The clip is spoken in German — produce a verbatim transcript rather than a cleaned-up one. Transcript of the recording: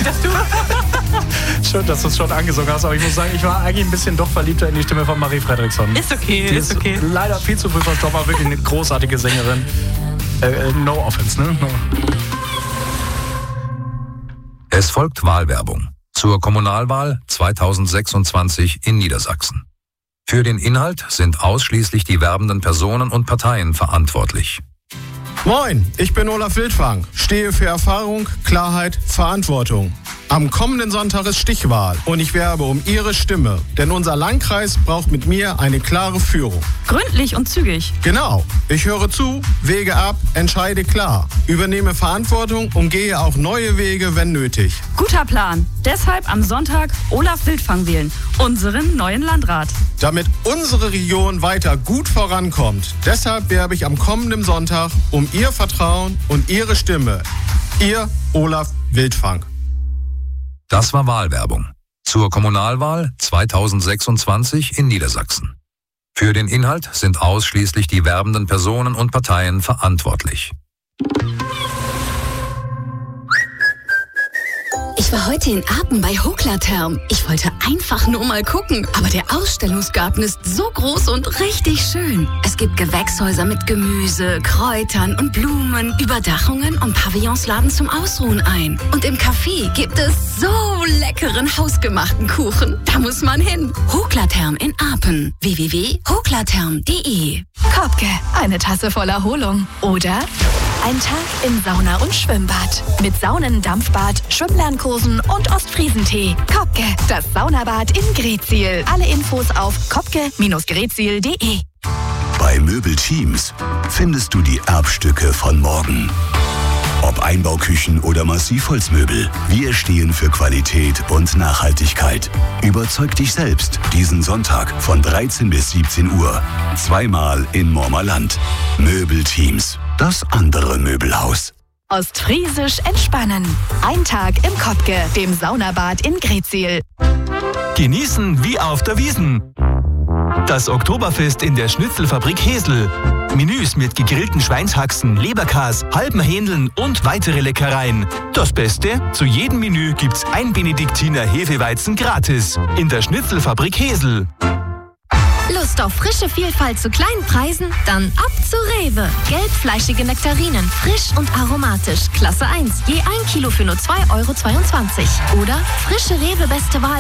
dass du... Schön, dass du es schon angesungen hast, aber ich muss sagen, ich war eigentlich ein bisschen doch verliebter in die Stimme von Marie Fredriksson. Ist okay, die ist okay. Leider viel zu früh verstorben, aber wirklich eine großartige Sängerin. Äh, no offense, ne? No. Es folgt Wahlwerbung zur Kommunalwahl zweitausendsechsundzwanzig in Niedersachsen. Für den Inhalt sind ausschließlich die werbenden Personen und Parteien verantwortlich. Moin, ich bin Olaf Wildfang, stehe für Erfahrung, Klarheit, Verantwortung. Am kommenden Sonntag ist Stichwahl und ich werbe um Ihre Stimme, denn unser Landkreis braucht mit mir eine klare Führung. Gründlich und zügig. Genau, ich höre zu, wege ab, entscheide klar, übernehme Verantwortung und gehe auch neue Wege, wenn nötig. Guter Plan. Deshalb am Sonntag Olaf Wildfang wählen, unseren neuen Landrat. Damit unsere Region weiter gut vorankommt, deshalb werbe ich am kommenden Sonntag um Ihr Vertrauen und Ihre Stimme. Ihr Olaf Wildfang. Das war Wahlwerbung zur Kommunalwahl zweitausendsechsundzwanzig in Niedersachsen. Für den Inhalt sind ausschließlich die werbenden Personen und Parteien verantwortlich. Ich war heute in Apen bei Hoklatherm. Ich wollte einfach nur mal gucken, aber der Ausstellungsgarten ist so groß und richtig schön. Es gibt Gewächshäuser mit Gemüse, Kräutern und Blumen, Überdachungen und Pavillons laden zum Ausruhen ein. Und im Café gibt es so leckeren hausgemachten Kuchen. Da muss man hin. Hoklatherm in Apen. w w w punkt hoklatherm punkt d e. Kopke, eine Tasse voll Erholung. Oder ein Tag im Sauna- und Schwimmbad. Mit Saunen, Dampfbad, Schwimmlernkursen und Ostfriesentee. Kopke, das Saunabad in Greetsiel. Alle Infos auf kopke Bindestrich greetsiel punkt d e. Bei Möbelteams findest du die Erbstücke von morgen. Ob Einbauküchen oder Massivholzmöbel, wir stehen für Qualität und Nachhaltigkeit. Überzeug dich selbst diesen Sonntag von dreizehn bis siebzehn Uhr. Zweimal in Mormerland. Möbelteams, das andere Möbelhaus. Ostfriesisch entspannen. Ein Tag im Kopke, dem Saunabad in Greetsiel. Genießen wie auf der Wiesn. Das Oktoberfest in der Schnitzelfabrik Hesel. Menüs mit gegrillten Schweinshaxen, Leberkas, halben Hähndeln und weitere Leckereien. Das Beste? Zu jedem Menü gibt's ein Benediktiner Hefeweizen gratis. In der Schnitzelfabrik Hesel. Lust auf frische Vielfalt zu kleinen Preisen? Dann ab zu Rewe. Gelbfleischige Nektarinen, frisch und aromatisch. Klasse eins, je ein Kilo für nur zwei Euro zweiundzwanzig. Oder frische Rewe Beste Wahl